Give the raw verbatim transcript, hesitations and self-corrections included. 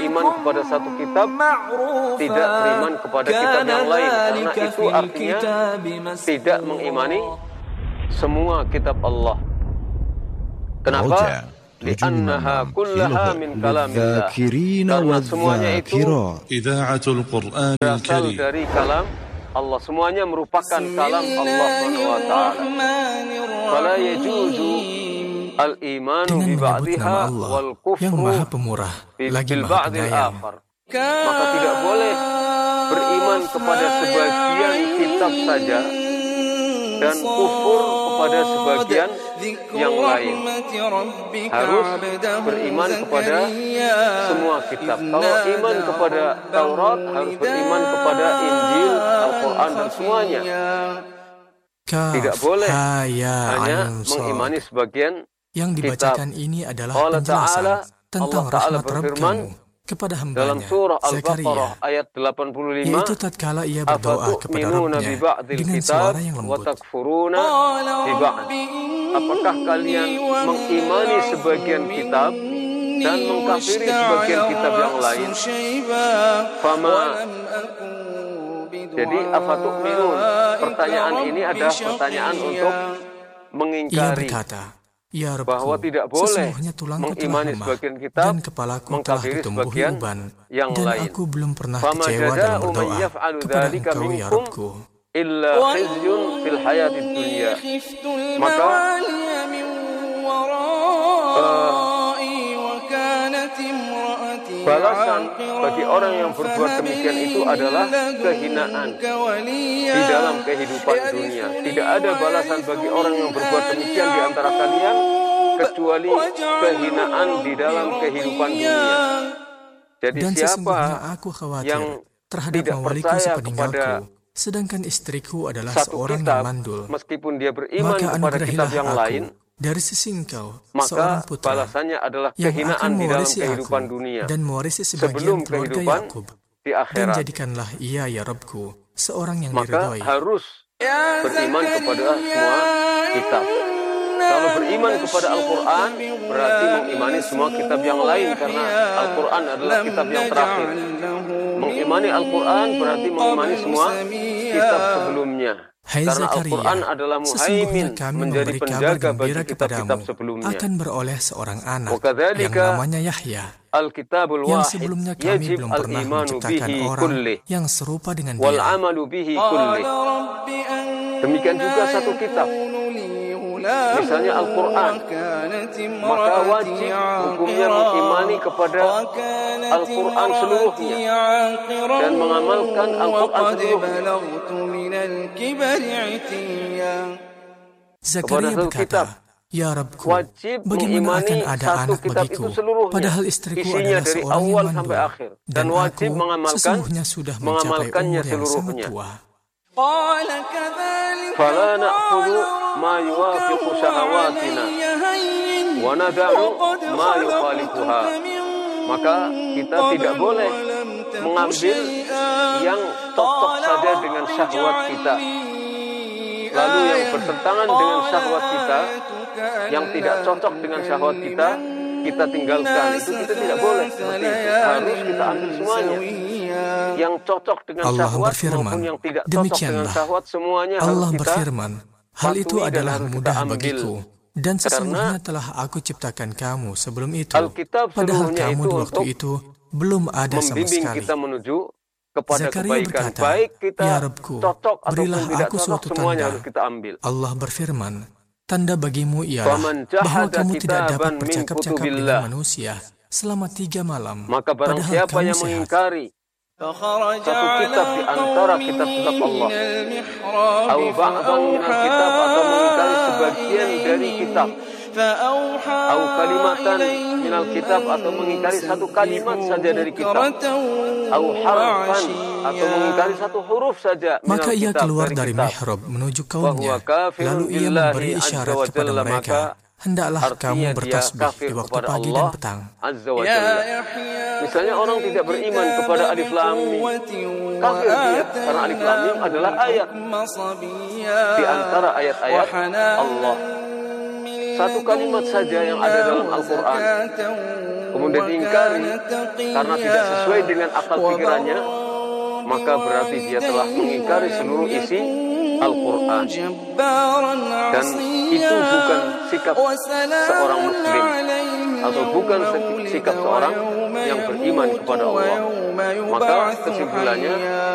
beriman kepada satu kitab, tidak beriman kepada kitab yang lain, karena itu artinya tidak mengimani semua kitab Allah. Kenapa? Li'annaha kullaha min kalamillah, karena semuanya itu berasal dari kalam Allah, semuanya merupakan kalam Allah Subhanahu wa ta'ala. Fala yajuzu al-imanu bi ba'dihha wal kufru bil ba'dil akhar. Maka tidak boleh beriman kepada sebagian kitab saja dan kufur kepada sebagian yang lain. Harus beriman kepada semua kitab. Kalau iman kepada Taurat, harus beriman kepada Injil, Al-Quran dan semuanya. Tidak boleh hanya mengimani sebagian yang dibacakan kitab. Ini adalah penjelasan tentang rahmat Rabb-Kamu kepada hambanya dalam surah Al-Baqarah ayat delapan puluh lima, yaitu tatkala ia berdoa kepada Rabb-Nya dengan suara yang lembut. Apakah kalian mengimani sebagian kitab dan mengkafiri sebagian kitab yang lain? Fama. Jadi afatu'minun, pertanyaan ini adalah pertanyaan untuk mengingkari. Ia berkata, ya Rabbku, bahwa tidak boleh mengimani sebagian kitab, dan kepalaku telah mengkafiri ditumbuhi sebagian uban, yang dan lain. aku belum pernah kecewa dalam berdoa kepada Engkau ya Rabbku. Illa khizyun fil hayatid dunya. Maka uh, balasan bagi orang yang berbuat demikian itu adalah kehinaan di dalam kehidupan dunia. Tidak ada balasan bagi orang yang berbuat demikian di antara kalian kecuali kehinaan di dalam kehidupan dunia. Jadi dan siapa aku khawatir yang terhadap tidak mawaliku percaya sepeninggalku, kepada sedangkan istriku adalah satu seorang kitab, yang mandul, meskipun dia beriman maka kepada kitab yang aku lain, dari sisi Engkau, maka seorang putra balasannya adalah yang kehinaan akan di dalam mewarisi kehidupan aku dunia dan mewarisi sebelum sebagian keluarga kehidupan Yakub. di Dan akhirat. jadikanlah ia ya Rabbku seorang yang Maka diridhoi. harus beriman kepada semua kitab. Kalau beriman kepada Al-Quran berarti mengimani semua kitab yang lain, karena Al-Quran adalah kitab yang terakhir. Mengimani Al-Quran berarti mengimani semua kitab sebelumnya. Hai Karena Zakaria, Al-Quran adalah muhaimin, kami menjadi memberi kabar penjaga bagi gembira kitab-kitab kepadamu sebelumnya. akan beroleh seorang anak Wakadzalika yang namanya Yahya, Al-Kitabul yang Wahid sebelumnya kami yajib belum pernah al-imanu menciptakan bihi orang kullih yang serupa dengan wal dia. amalu bihi kullih. Demikian juga satu kitab, misalnya Al-Quran, maka wajib hukumnya mengimani kepada Al-Quran seluruhnya dan mengamalkan Al-Quran seluruhnya. Zakaria berkata, ya Rabbku, wajib bagaimana akan ada satu anak kitab bagiku, itu seluruhnya, padahal istriku isinya adalah dari seorang awal yang mandul, sampai akhir, dan, dan wajib aku mengamalkan sesungguhnya sudah mencapai mengamalkannya umur yang sangat seluruhnya. tua. Fala na'khudhu ma yuwafiqu shahawatina wa nada'u ma yukhalifuha. Maka kita tidak boleh mengambil yang cocok saja dengan syahwat kita, lalu yang bertentangan dengan syahwat kita, yang tidak cocok dengan syahwat kita, kita tinggalkan. Itu kita tidak boleh. Seperti itu. Harus kita ambil semuanya. Yang cocok dengan Allah syahwat berfirman, maupun yang tidak cocok demikianlah dengan syahwat, semuanya Allah harus kita berfirman, hal itu patuhi dan adalah harus kita mudah ambil. bagiku, dan sesungguhnya telah aku ciptakan kamu sebelum itu, Alkitab padahal seluruhnya kamu itu di waktu untuk itu belum ada sama membimbing sekali. kita menuju kepada Zakaria kebaikan. berkata, Baik kita ya Rabbku, cocok ataupun berilah tidak aku cocok, suatu semuanya tanda. harus kita ambil. Allah berfirman, tanda bagimu ialah Faman bahwa jahada kamu tidak dapat kitaban min bercakap-cakap kutubillah. dengan manusia selama tiga malam, Maka barang padahal siapa kamu yang sehat. mengingkari satu kitab di antara kitab-kitab Allah, atau ba'dan minal kitab, atau mengingkari sebagian dari kitab, atau kalimatan minal kitab, atau mengingkari satu kalimat saja dari kitab, atau harfan, atau mengingkari satu huruf saja minal Maka ia kitab, keluar dari dari kitab, mihrab menuju kaumnya, Fahuwa kafirun lalu ia billahi memberi azza isyarat wa kepada jalla, mereka, maka hendaklah kamu artinya dia bertasbih kafir di waktu kepada pagi Allah dan petang. azza wa jalla. Misalnya orang tidak beriman kepada alif lam mim, kafir dia, karena alif lam mim adalah ayat di antara ayat-ayat Allah. Satu kalimat saja yang ada dalam Al-Quran kemudian diingkari karena tidak sesuai dengan akal pikirannya, maka berarti dia telah mengingkari seluruh isi Al-Quran. Dan itu bukan sikap seorang muslim, atau bukan sikap seorang yang beriman kepada Allah. Maka kesimpulannya,